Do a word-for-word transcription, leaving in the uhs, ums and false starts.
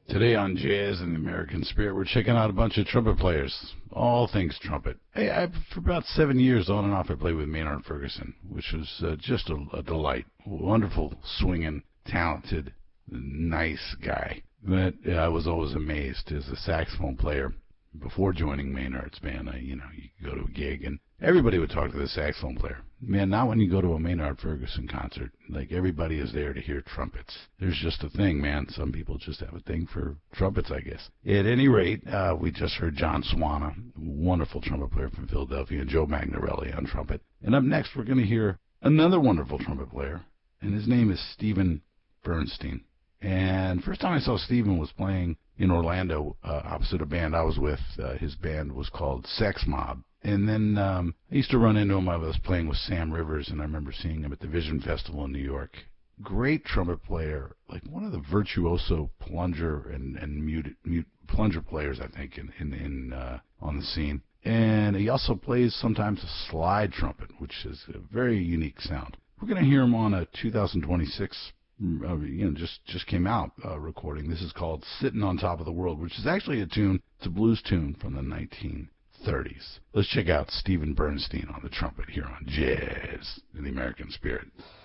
Today on Jazz and the American Spirit, we're checking out a bunch of trumpet players, all things trumpet. Hey, I, for about seven years on and off, I played with Maynard Ferguson, which was uh, just a, a delight. Wonderful, swinging, talented, nice guy. But uh, I was always amazed as a saxophone player. Before joining Maynard's band, I, you know, you go to a gig and everybody would talk to the saxophone player. Man, not when you go to a Maynard Ferguson concert. Like, everybody is there to hear trumpets. There's just a thing, man. Some people just have a thing for trumpets, I guess. At any rate, uh, we just heard John Swana, wonderful trumpet player from Philadelphia, and Joe Magnarelli on trumpet. And up next, we're going to hear another wonderful trumpet player, and his name is Steven Bernstein. And first time I saw Steven was playing in Orlando, uh, opposite a band I was with. Uh, his band was called Sex Mob. And then um, I used to run into him. I was playing with Sam Rivers, and I remember seeing him at the Vision Festival in New York. Great trumpet player, like one of the virtuoso plunger and, and mute, mute plunger players, I think, in, in, in uh, on the scene. And he also plays sometimes a slide trumpet, which is a very unique sound. We're going to hear him on a two thousand twenty-six Uh, you know, just just came out uh, recording. This is called "Sitting on Top of the World," which is actually a tune. It's a blues tune from the nineteen thirties. Let's check out Steven Bernstein on the trumpet here on Jazz in the American Spirit.